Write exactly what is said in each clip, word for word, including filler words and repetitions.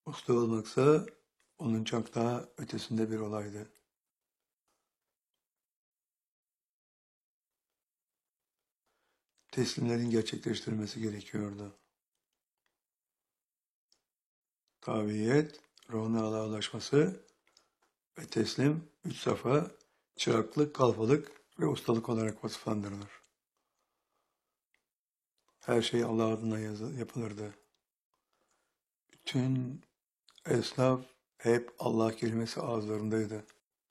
Usta olmaksa onun çok daha ötesinde bir olaydı. Teslimlerin gerçekleştirilmesi gerekiyordu. Tabiyet, ruhun Allah'a ulaşması ve teslim üç safa çıraklık, kalfalık ve ustalık olarak vasıflandırılır. Her şey Allah adına yazı, yapılırdı. Bütün esnaf hep Allah kelimesi ağızlarındaydı.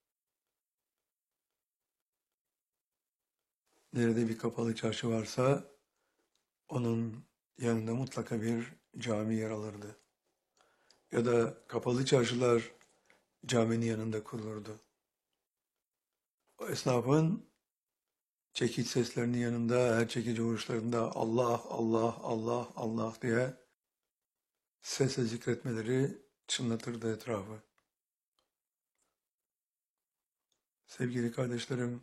Nerede bir kapalı çarşı varsa onun yanında mutlaka bir cami yer alırdı. Ya da kapalı çarşılar caminin yanında kurulurdu. O esnafın çekiç seslerinin yanında, her çekici vuruşlarında Allah, Allah, Allah, Allah diye sesle zikretmeleri çınlatırdı etrafı. Sevgili kardeşlerim,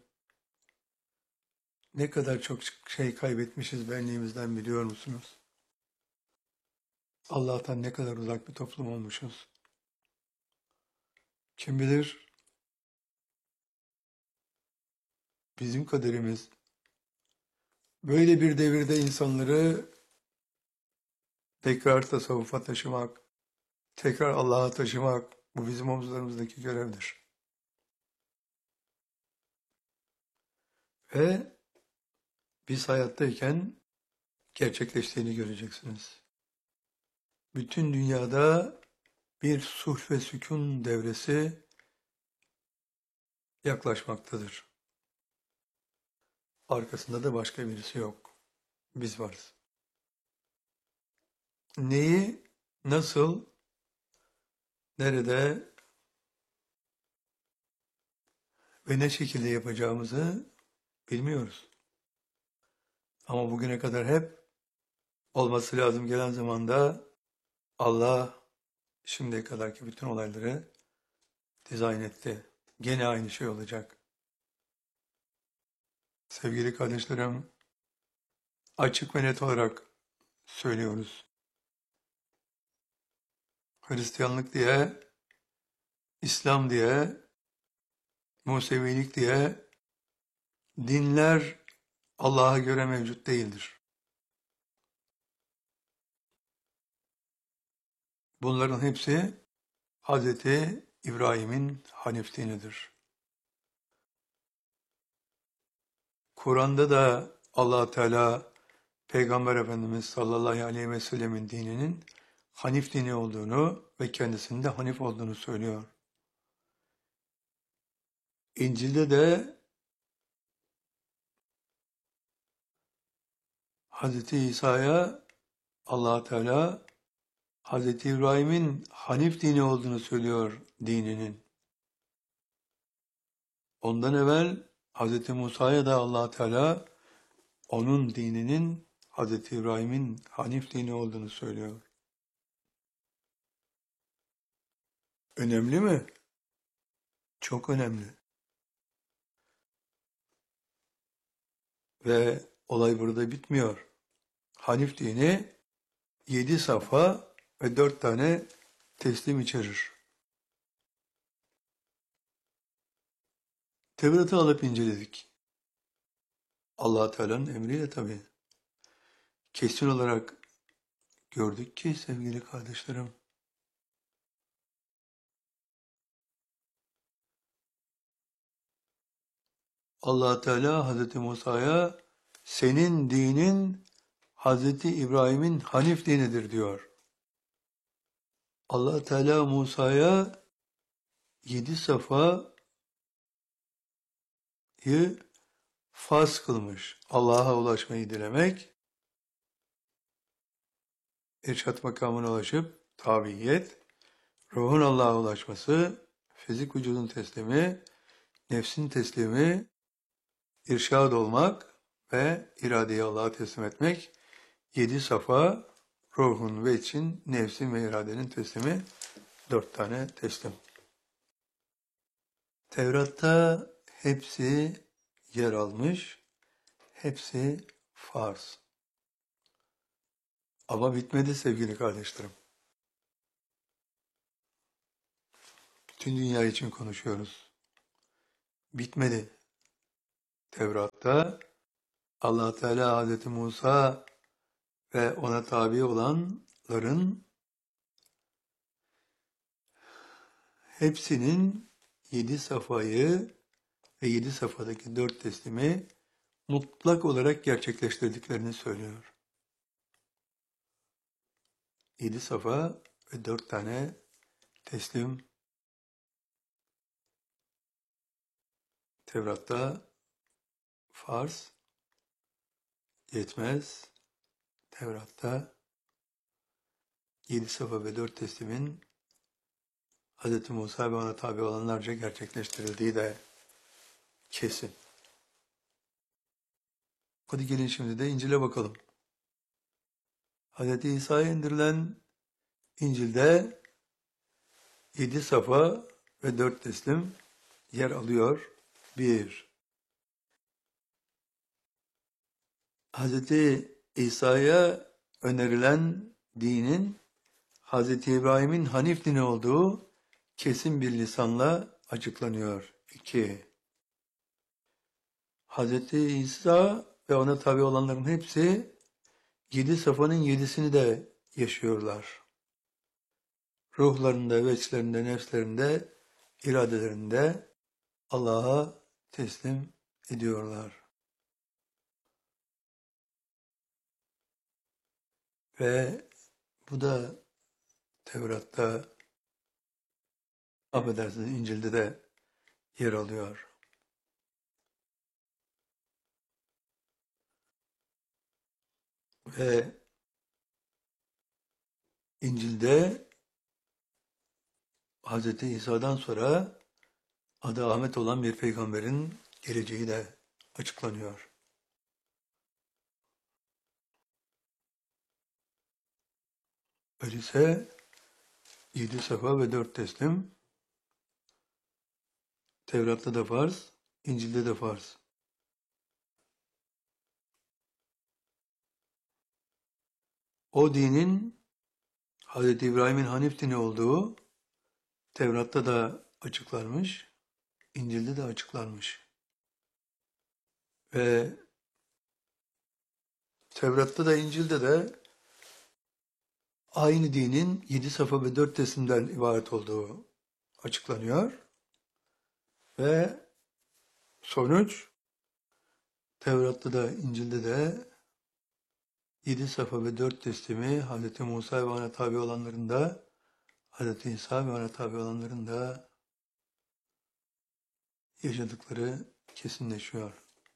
ne kadar çok şey kaybetmişiz benliğimizden biliyor musunuz? Allah'tan ne kadar uzak bir toplum olmuşuz. Kim bilir bizim kaderimiz böyle bir devirde insanları tekrar tasavvufa taşımak, tekrar Allah'a taşımak, bu bizim omuzlarımızdaki görevdir. Ve biz hayattayken gerçekleştiğini göreceksiniz. Bütün dünyada bir sulh ve sükun devresi yaklaşmaktadır. Arkasında da başka birisi yok. Biz varız. Neyi, nasıl, nerede ve ne şekilde yapacağımızı bilmiyoruz. Ama bugüne kadar hep olması lazım gelen zamanda Allah şimdiye kadarki bütün olayları dizayn etti. Gene aynı şey olacak. Sevgili kardeşlerim, açık ve net olarak söylüyoruz. Hristiyanlık diye, İslam diye, Musevilik diye dinler Allah'a göre mevcut değildir. Bunların hepsi Hazreti İbrahim'in Hanif dinidir. Kur'an'da da Allah Teala Peygamber Efendimiz sallallahu aleyhi ve sellemin dininin Hanif dini olduğunu ve kendisinin de Hanif olduğunu söylüyor. İncil'de de Hazreti İsa'ya Allah Teala Hazreti İbrahim'in Hanif dini olduğunu söylüyor dininin. Ondan evvel Hazreti Musa'ya da Allah Teala onun dininin Hazreti İbrahim'in Hanif dini olduğunu söylüyor. Önemli mi? Çok önemli. Ve olay burada bitmiyor. Hanif dini yedi safa ve dört tane teslim içerir. Tevrat'ı alıp inceledik. Allah Teala'nın emriyle tabii. Kesin olarak gördük ki sevgili kardeşlerim, Allah Teala Hazreti Musa'ya senin dinin Hazreti İbrahim'in Hanif dinidir diyor. Allah Teala Musa'ya yedi safayı farz kılmış. Allah'a ulaşmayı dilemek, irşat makamına ulaşıp tabiyet, ruhun Allah'a ulaşması, fizik vücudun teslimi, nefsin teslimi, irşad olmak ve iradeyi Allah'a teslim etmek, yedi safa, ruhun ve için, nefsin ve iradenin teslimi, dört tane teslim. Tevrat'ta hepsi yer almış, hepsi farz. Ama bitmedi sevgili kardeşlerim. bütün dünya için konuşuyoruz. Bitmedi. Tevrat'ta Allah Teala Hazreti Musa ve ona tabi olanların hepsinin yedi safayı ve yedi safadaki dört teslimi mutlak olarak gerçekleştirdiklerini söylüyor. Yedi safa ve dört tane teslim Tevrat'ta farz yetmez. Tevrat'ta yedi safa ve dört teslimin Hz. Musa ve ona tabi olanlarca gerçekleştirildiği de kesin. Hadi gelin şimdi de İncil'e bakalım. Hz. İsa'ya indirilen İncil'de yedi safa ve dört teslim yer alıyor. Bir, Hz. İsa'ya önerilen dinin Hz. İbrahim'in Hanif dini olduğu kesin bir lisanla açıklanıyor. İki, Hz. İsa ve ona tabi olanların hepsi yedi safanın yedisini de yaşıyorlar. Ruhlarında, veçlerinde, nefslerinde, iradelerinde Allah'a teslim ediyorlar. Ve bu da Tevrat'ta, affedersiniz İncil'de de yer alıyor. Ve İncil'de Hz. İsa'dan sonra adı Ahmet olan bir peygamberin geleceği de açıklanıyor. Öyleyse yedi safa ve dört teslim Tevrat'ta da farz, İncil'de de farz. O dinin Hz. İbrahim'in Hanif dini olduğu Tevrat'ta da açıklanmış, İncil'de de açıklanmış. Ve Tevrat'ta da İncil'de de aynı dinin yedi safa ve dört teslimden ibaret olduğu açıklanıyor. Ve sonuç Tevrat'ta da İncil'de de yedi safa ve dört teslimi Hz. Musa ve ona tabi olanların da Hz. İsa ve ona tabi olanların da yaşadıkları kesinleşiyor.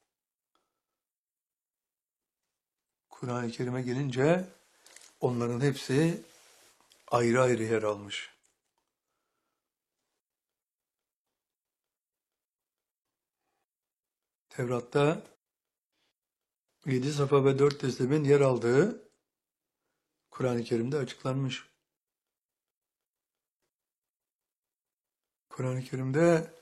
Kur'an-ı Kerim'e gelince onların hepsi ayrı ayrı yer almış. Tevrat'ta yedi safa ve dört teslimin yer aldığı Kur'an-ı Kerim'de açıklanmış. Kur'an-ı Kerim'de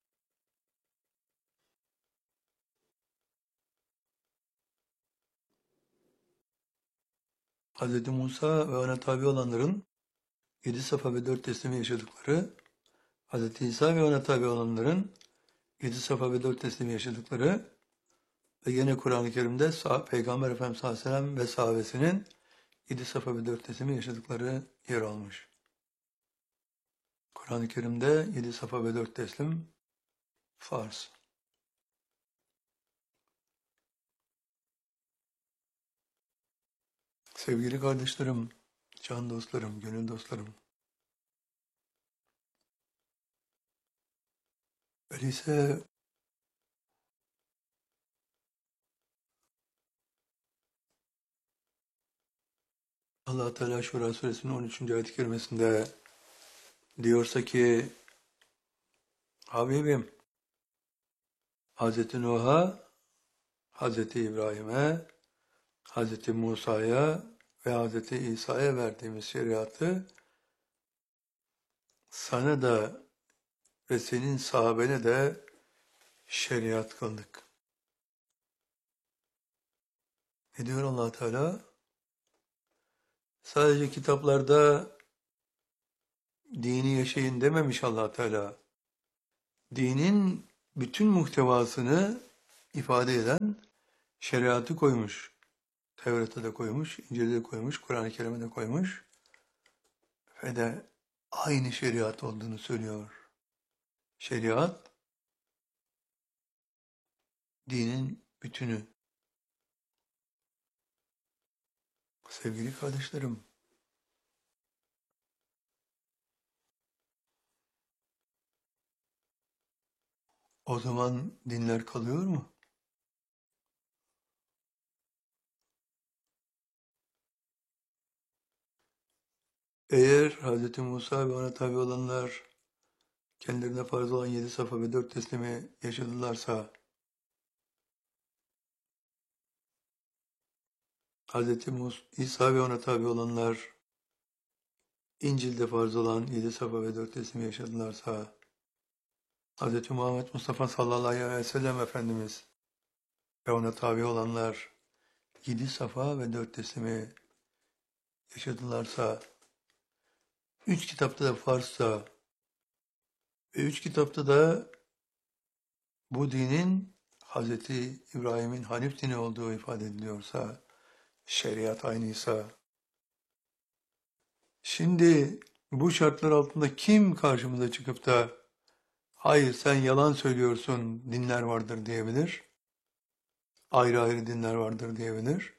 Hz. Musa ve ona tabi olanların yedi safa ve dört teslimi yaşadıkları, Hz. İsa ve ona tabi olanların yedi safa ve dört teslimi yaşadıkları ve yine Kur'an-ı Kerim'de Peygamber Efendimiz sallallahu aleyhi ve sellem ve sahabesinin yedi safa ve dört teslimi yaşadıkları yer almış. Kur'an-ı Kerim'de yedi safa ve dört teslim farz. Sevgili kardeşlerim, can dostlarım, gönül dostlarım. Öyleyse Allah Teala Şura Suresinin on üçüncü ayet-i kerimesinde diyorsa ki Habibim Hz. Nuh'a, Hz. İbrahim'e, Hz. Musa'ya ve Hz. İsa'ya verdiğimiz şeriatı sana da ve senin sahabene de şeriat kıldık. Ne diyor Allah Teala? Sadece kitaplarda dini yaşayın dememiş Allah Teala. Dinin bütün muhtevasını ifade eden şeriatı koymuş. Tevrat'ta da koymuş, İncil'de de koymuş, Kur'an-ı Kerim'e de koymuş. Ve de aynı şeriat olduğunu söylüyor. Şeriat, dinin bütünü. Sevgili kardeşlerim, o zaman dinler kalıyor mu? Eğer Hz. Musa ve ona tabi olanlar kendilerine farz olan yedi safa ve dört teslimi yaşadılarsa, Hz. Musa, İsa ve ona tabi olanlar İncil'de farz olan yedi safa ve dört teslimi yaşadılarsa, Hz. Muhammed Mustafa sallallahu aleyhi ve sellem Efendimiz ve ona tabi olanlar yedi safa ve dört teslimi yaşadılarsa, üç kitapta da farzsa ve üç kitapta da bu dinin Hz. İbrahim'in Hanif dini olduğu ifade ediliyorsa, şeriat aynıysa, şimdi bu şartlar altında kim karşımıza çıkıp da hayır sen yalan söylüyorsun, dinler vardır diyebilir? Ayrı ayrı dinler vardır diyebilir.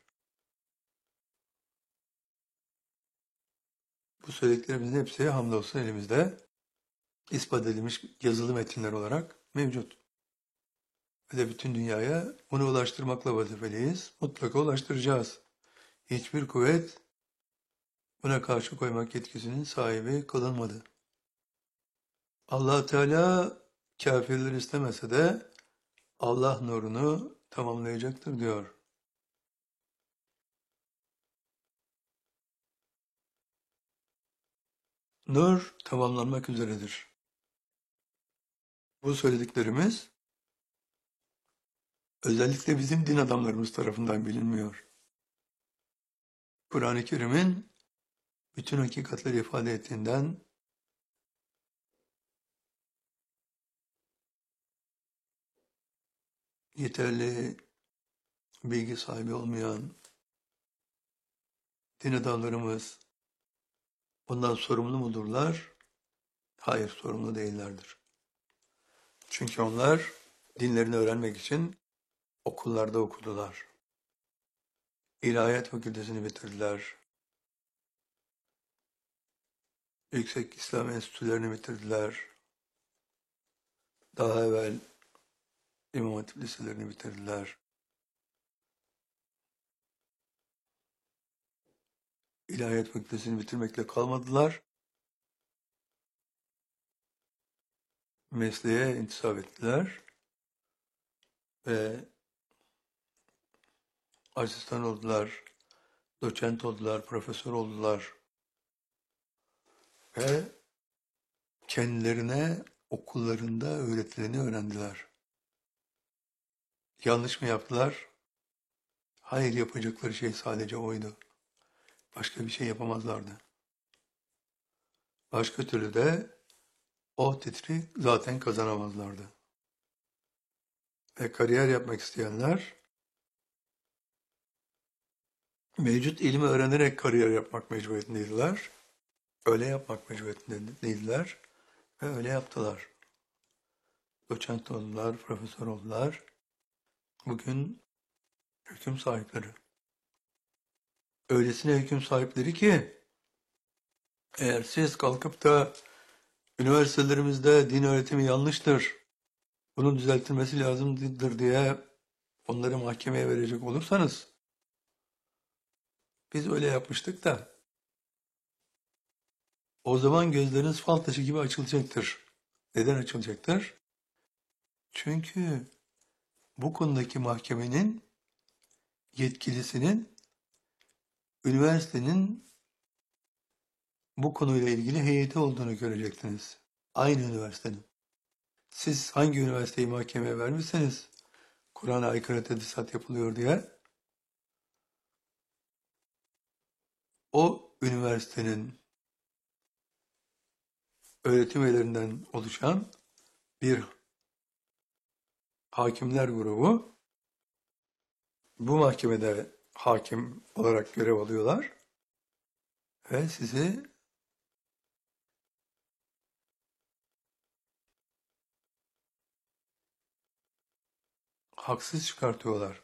Bu söylediklerimizin hepsi hamdolsun elimizde ispat edilmiş yazılı metinler olarak mevcut. Ve de bütün dünyaya bunu ulaştırmakla vazifeliyiz. Mutlaka ulaştıracağız. Hiçbir kuvvet buna karşı koymak yetkisinin sahibi kılınmadı. Allah Teala kafirler istemese de Allah nurunu tamamlayacaktır diyor. Nur tamamlanmak üzeredir. Bu söylediklerimiz özellikle bizim din adamlarımız tarafından bilinmiyor. Kur'an-ı Kerim'in bütün hakikatleri ifade ettiğinden yeterli bilgi sahibi olmayan din adamlarımız bundan sorumlu mudurlar? Hayır, sorumlu değillerdir. Çünkü onlar dinlerini öğrenmek için okullarda okudular. İlahiyat fakültesini bitirdiler. Yüksek İslam enstitülerini bitirdiler. Daha evvel İmam Hatip liselerini bitirdiler. İlahiyat fakültesini bitirmekle kalmadılar. Mesleğe intisap ettiler ve asistan oldular, doçent oldular, profesör oldular ve kendilerine okullarında öğretileni öğrendiler. Yanlış mı yaptılar? Hayır, yapacakları şey sadece oydu. Başka bir şey yapamazlardı. Başka türlü de o titri zaten kazanamazlardı. Ve kariyer yapmak isteyenler mevcut ilmi öğrenerek kariyer yapmak mecburiyetindeydiler. Öyle yapmak mecburiyetindeydiler ve öyle yaptılar. Doçent oldular, profesör oldular. Bugün hüküm sahipleri. Öylesine hüküm sahipleri ki eğer siz kalkıp da üniversitelerimizde din öğretimi yanlıştır, bunun düzeltilmesi lazımdır diye onları mahkemeye verecek olursanız, biz öyle yapmıştık da, o zaman gözleriniz fal taşı gibi açılacaktır. Neden açılacaktır? Çünkü bu konudaki mahkemenin yetkilisinin üniversitenin bu konuyla ilgili heyeti olduğunu görecektiniz. Aynı üniversitenin. Siz hangi üniversiteyi mahkemeye vermişseniz, Kur'an'a aykırı tedrisat yapılıyor diye, o üniversitenin öğretim üyelerinden oluşan bir hakimler grubu bu mahkemede hakim olarak görev alıyorlar ve sizi haksız çıkartıyorlar.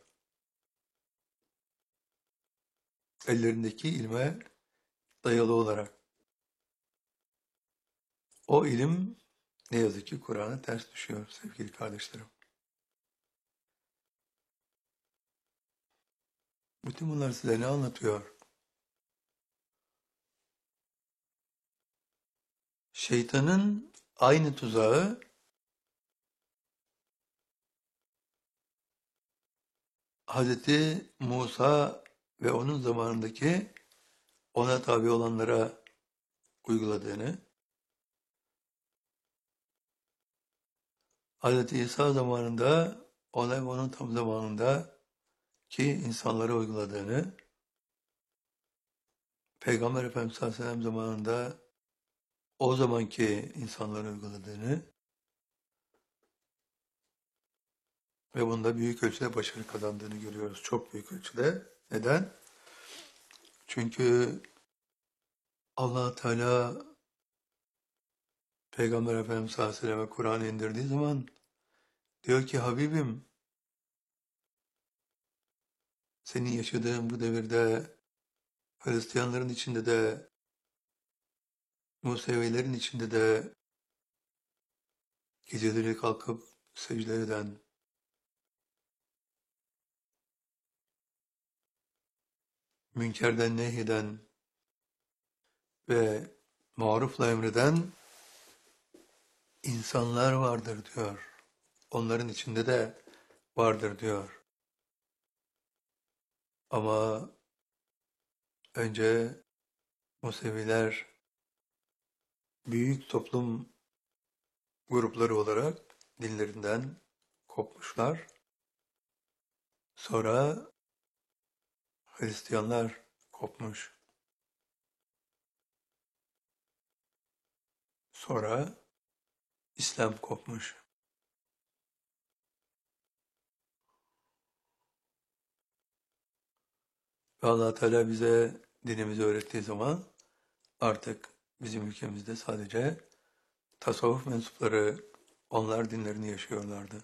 Ellerindeki ilme dayalı olarak. O ilim ne yazık ki Kur'an'a ters düşüyor sevgili kardeşlerim. Bütün bunlar size ne anlatıyor? Şeytanın aynı tuzağı Hazreti Musa ve onun zamanındaki ona tabi olanlara uyguladığını, Hazreti İsa zamanında ona ve onun tam zamanında ki insanlara uyguladığını, Peygamber Efendimiz sallallahu aleyhi ve sellem zamanında o zamanki insanlara uyguladığını ve bunda büyük ölçüde başarı kazandığını görüyoruz. Çok büyük ölçüde. Neden? Çünkü Allah Teala Peygamber Efendimiz sallallahu aleyhi ve sellem'e Kur'an'ı indirdiği zaman diyor ki Habibim senin yaşadığın bu devirde Hristiyanların içinde de Musevilerin içinde de geceleri kalkıp secde eden, münkerden nehyeden ve marufla emreden insanlar vardır diyor. Onların içinde de vardır diyor. Ama önce Museviler büyük toplum grupları olarak dinlerinden kopmuşlar. Sonra Hristiyanlar kopmuş. Sonra İslam kopmuş. Ve Allah Teala bize dinimizi öğrettiği zaman artık bizim ülkemizde sadece tasavvuf mensupları onlar dinlerini yaşıyorlardı.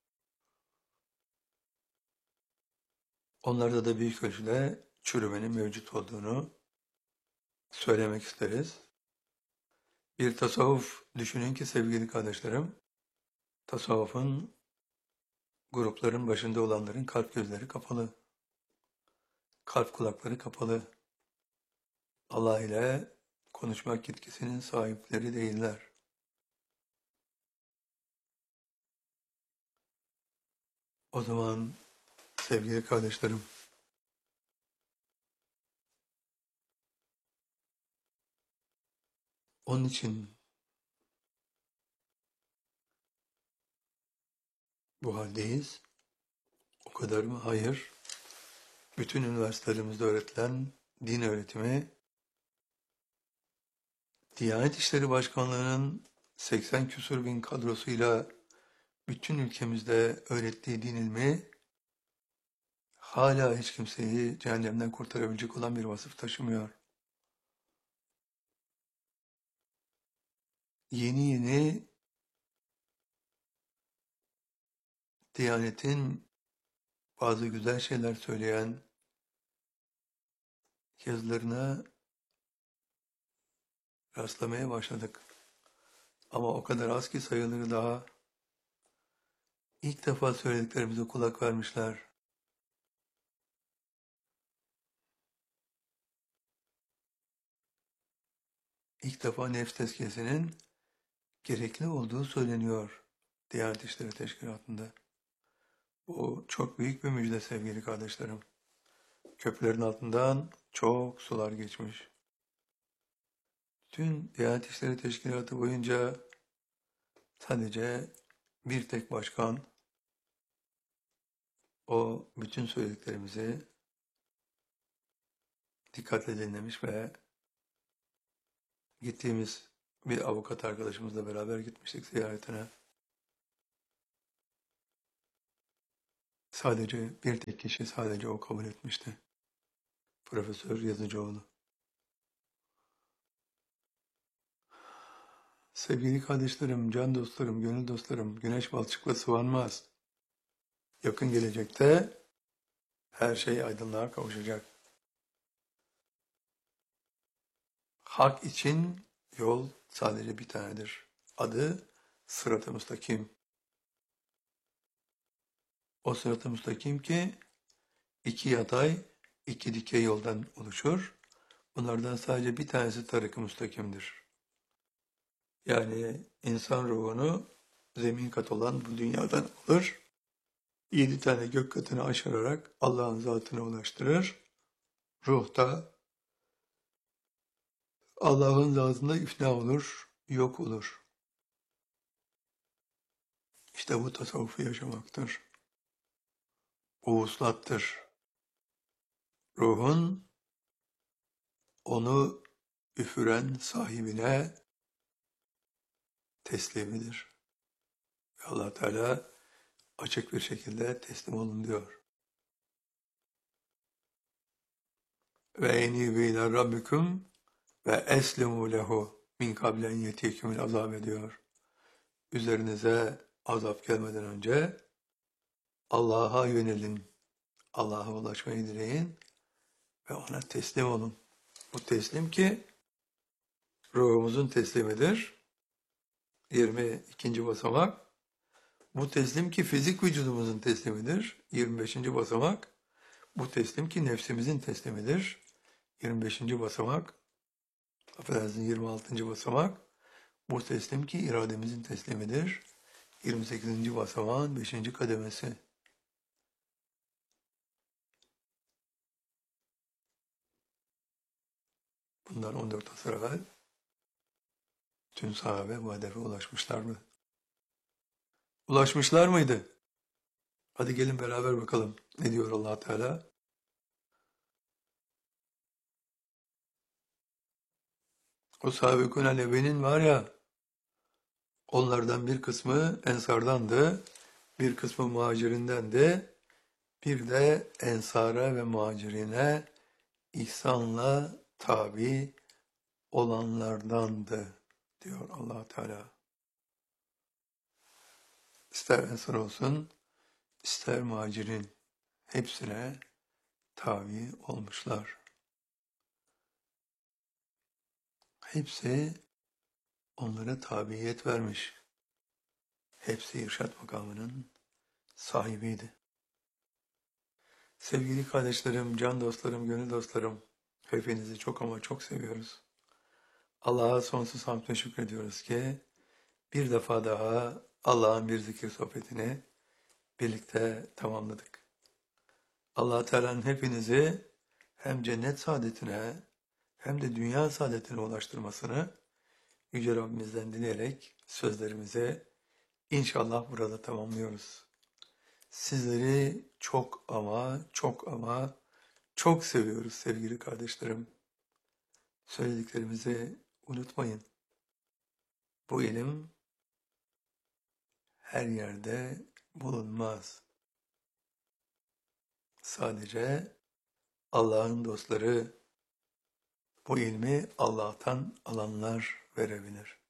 Onlarda da büyük ölçüde çürümenin mevcut olduğunu söylemek isteriz. Bir tasavvuf düşünün ki sevgili kardeşlerim, tasavvufun grupların başında olanların kalp gözleri kapalı, kalp kulakları kapalı. Allah ile konuşmak yetkisinin sahipleri değiller. O zaman sevgili kardeşlerim, onun için bu haldeyiz. O kadar mı? Hayır. Bütün üniversitelerimizde öğretilen din öğretimi, Diyanet İşleri Başkanlığı'nın seksen küsur bin kadrosuyla bütün ülkemizde öğrettiği din ilmi hala hiç kimseyi cehennemden kurtarabilecek olan bir vasıf taşımıyor. Yeni yeni Diyanet'in bazı güzel şeyler söyleyen yazılarına rastlamaya başladık. Ama o kadar az ki sayıları daha ilk defa söylediklerimize kulak vermişler. İlk defa nefs tezkiyesinin gerekli olduğu söyleniyor Diyanet İşleri Teşkilatı'nda. Bu çok büyük bir müjde sevgili kardeşlerim. Köprülerin altından çok sular geçmiş. Tüm Diyanet İşleri Teşkilatı boyunca sadece bir tek başkan o bütün söylediklerimizi dikkatle dinlemiş ve gittiğimiz Bir avukat arkadaşımızla beraber gitmiştik ziyaretine. Sadece bir tek kişi sadece o kabul etmişti. Profesör Yazıcıoğlu. Sevgili kardeşlerim, can dostlarım, gönül dostlarım, güneş balçıkla sıvanmaz. Yakın gelecekte her şey aydınlığa kavuşacak. Hak için yol sadece bir tanedir. Adı Sırat-ı Müstakim. O Sırat-ı Müstakim ki iki yatay, iki dikey yoldan oluşur. Bunlardan sadece bir tanesi Tarık-ı Müstakim'dir. Yani insan ruhunu zemin kat olan bu dünyadan alır, yedi tane gök katını aşırarak Allah'ın zatına ulaştırır. Ruh da Allah'ın zatında ifna olur, yok olur. İşte bu tasavvufu yaşamaktır. Bu vuslattır. Ruhun onu üfüren sahibine teslimidir. Ve Allah Teala açık bir şekilde teslim olun diyor. Ve enibu ila rabbikum ve eslimu lehu min kablen yetikumul azab ediyor. Üzerinize azap gelmeden önce Allah'a yönelin. Allah'a ulaşmayı dileyin ve ona teslim olun. Bu teslim ki ruhumuzun teslimidir. yirmi ikinci basamak. Bu teslim ki fizik vücudumuzun teslimidir. yirmi beşinci basamak. Bu teslim ki nefsimizin teslimidir. yirmi beşinci basamak. Affedersiniz yirmi altıncı basamak. Bu teslim ki irademizin teslimidir. yirmi sekizinci basamağın beşinci kademesi. Bundan on dört asır evvel tüm sahabe bu hedefe ulaşmışlar mı? Ulaşmışlar mıydı? Hadi gelin beraber bakalım. Ne diyor Allah Teala? O sahabekun alevenin var ya, onlardan bir kısmı ensardandı, bir kısmı muhacirindendi, bir de ensara ve muhacirine ihsanla tabi olanlardandı diyor Allah Teala. İster ensar olsun, ister muhacirin hepsine tabi olmuşlar. Hepsi onlara tabiyet vermiş. Hepsi irşad makamının sahibiydi. Sevgili kardeşlerim, can dostlarım, gönül dostlarım, hepinizi çok ama çok seviyoruz. Allah'a sonsuz hamd ve şükrediyoruz ki bir defa daha Allah'ın bir zikir sohbetini birlikte tamamladık. Allah Teala'nın hepinizi hem cennet saadetine hem de dünya saadetine ulaştırmasını Yüce Rabbimizden dileyerek sözlerimizi inşallah burada tamamlıyoruz. Sizleri çok ama çok ama çok seviyoruz sevgili kardeşlerim. Söylediklerimizi unutmayın. Bu ilim her yerde bulunmaz. Sadece Allah'ın dostları bu ilmi Allah'tan alanlar verebilir.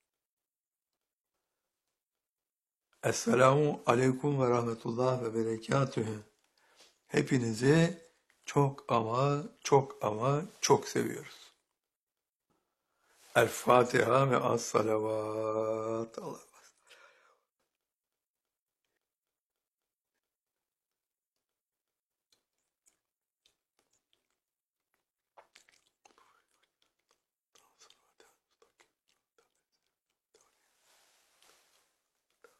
Esselamu aleyküm ve rahmetullah ve berekatühü. Hepinizi çok ama çok ama çok seviyoruz. El Fatiha ve as salavat. Allah.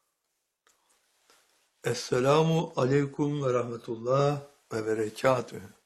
Esselamu aleyküm ve rahmetullah ve berekatühü.